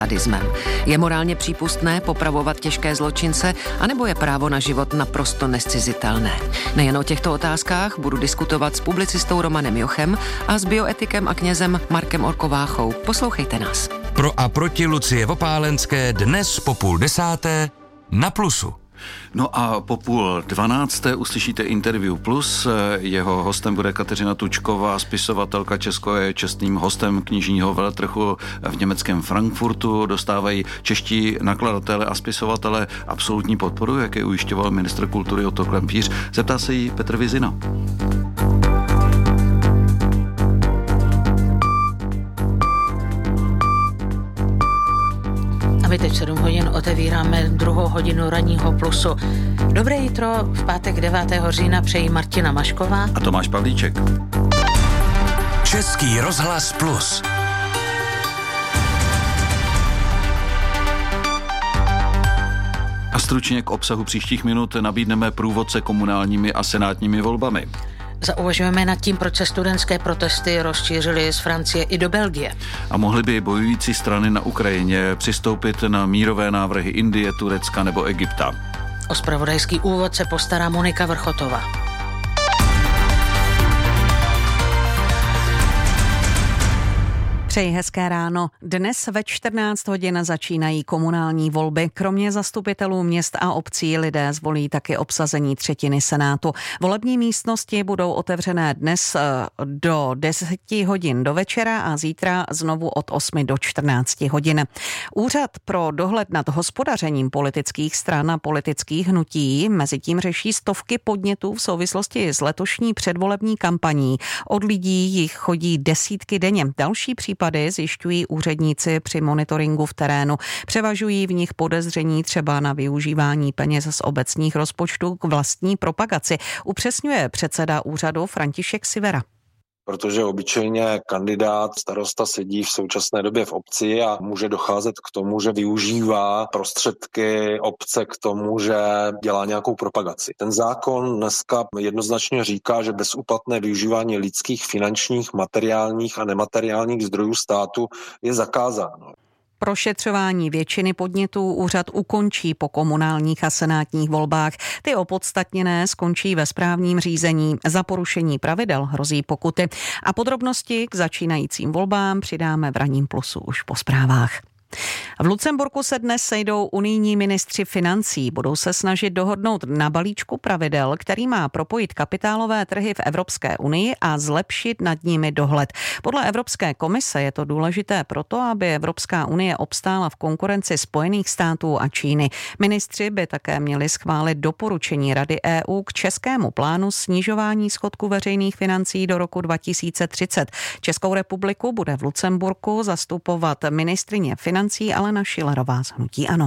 sadismem. Je morálně přípustné popravovat těžké zločince, anebo je právo na život naprosto nescizitelné? Nejen o těchto otázkách budu diskutovat s publicistou Romanem Jochem a s bioetikem a knězem Markem Orkováchou. Poslouchejte nás. Pro a proti Lucie Vopálenské dnes po 11:30 na Plusu. No a po 11:30 uslyšíte Interview Plus. Jeho hostem bude Kateřina Tučková, spisovatelka. Česko je čestným hostem knižního veletrhu v německém Frankfurtu. Dostávají čeští nakladatelé a spisovatelé absolutní podporu, jak je ujišťoval ministr kultury Otto Klempíř. Zeptá se jí Petr Vizina. My teď 7 hodin otevíráme 2. hodinu ranního Plusu. Dobré jitro, v pátek 9. října přejí Martina Mašková a Tomáš Pavlíček. Český rozhlas Plus. A stručně k obsahu příštích minut nabídneme průvodce komunálními a senátními volbami. Zauvažujeme nad tím, proč se studentské protesty rozšířily z Francie i do Belgie. A mohly by bojující strany na Ukrajině přistoupit na mírové návrhy Indie, Turecka nebo Egypta. O zpravodajský úvod se postará Monika Vrchotová. Přeji hezké ráno. Dnes ve 14 hodin začínají komunální volby. Kromě zastupitelů měst a obcí lidé zvolí taky obsazení 1/3 senátu. Volební místnosti budou otevřené dnes do 10 hodin do večera a zítra znovu od 8 do 14 hodin. Úřad pro dohled nad hospodařením politických stran a politických hnutí mezitím řeší stovky podnětů v souvislosti s letošní předvolební kampaní. Od lidí jich chodí desítky denně. Další případy zjišťují úředníci při monitoringu v terénu. Převažují v nich podezření třeba na využívání peněz z obecních rozpočtů k vlastní propagaci. Upřesňuje předseda úřadu František Sivera. Protože obyčejně kandidát starosta sedí v současné době v obci a může docházet k tomu, že využívá prostředky obce k tomu, že dělá nějakou propagaci. Ten zákon dneska jednoznačně říká, že bezúplatné využívání lidských, finančních, materiálních a nemateriálních zdrojů státu je zakázáno. Prošetřování většiny podnětů úřad ukončí po komunálních a senátních volbách. Ty opodstatněné skončí ve správním řízení. Za porušení pravidel hrozí pokuty. A podrobnosti k začínajícím volbám přidáme v ranním Plusu už po zprávách. V Lucemburku se dnes sejdou unijní ministři financí. Budou se snažit dohodnout na balíčku pravidel, který má propojit kapitálové trhy v Evropské unii a zlepšit nad nimi dohled. Podle Evropské komise je to důležité proto, aby Evropská unie obstála v konkurenci Spojených států a Číny. Ministři by také měli schválit doporučení Rady EU k českému plánu snižování schodku veřejných financí do roku 2030. Českou republiku bude v Lucemburku zastupovat ministryně financí Alena Schillerová z hnutí ANO.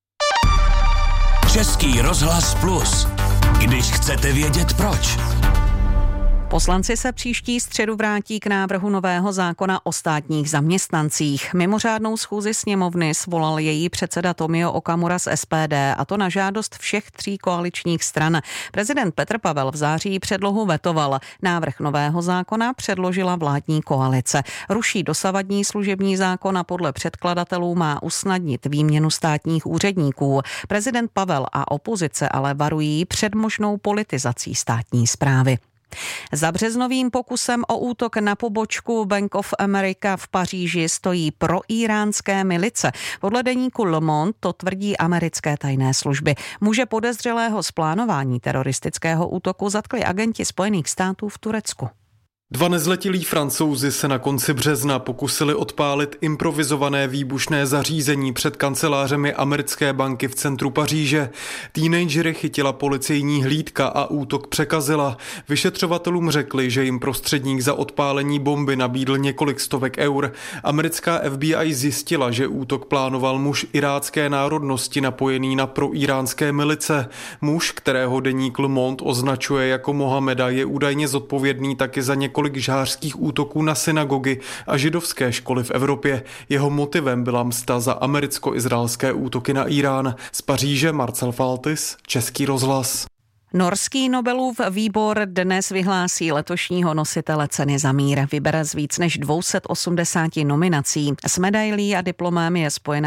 Český rozhlas Plus. Když chcete vědět proč. Poslanci se příští středu vrátí k návrhu nového zákona o státních zaměstnancích. Mimořádnou schůzi sněmovny svolal její předseda Tomio Okamura z SPD, a to na žádost všech 3 koaličních stran. Prezident Petr Pavel v září předlohu vetoval. Návrh nového zákona předložila vládní koalice. Ruší dosavadní služební zákon a podle předkladatelů má usnadnit výměnu státních úředníků. Prezident Pavel a opozice ale varují před možnou politizací státní správy. Za březnovým pokusem o útok na pobočku Bank of America v Paříži stojí proíránské milice. Podle deníku Le Monde to tvrdí americké tajné služby. Muže podezřelého z plánování teroristického útoku zatkli agenti Spojených států v Turecku. 2 nezletilí Francouzi se na konci března pokusili odpálit improvizované výbušné zařízení před kancelářemi americké banky v centru Paříže. Teenagery chytila policejní hlídka a útok překazila. Vyšetřovatelům řekli, že jim prostředník za odpálení bomby nabídl několik stovek eur. Americká FBI zjistila, že útok plánoval muž irácké národnosti napojený na proíránské milice. Muž, kterého deník Le Monde označuje jako Mohameda, je údajně zodpovědný taky za několik žhářských útoků na synagogy a židovské školy v Evropě. Jeho motivem byla msta za americko-izraelské útoky na Irán. Z Paříže Marcel Faltis, Český rozhlas. Norský Nobelův výbor dnes vyhlásí letošního nositele ceny za mír. Vybere z víc než 280 nominací. S medailí a diplomem je spojená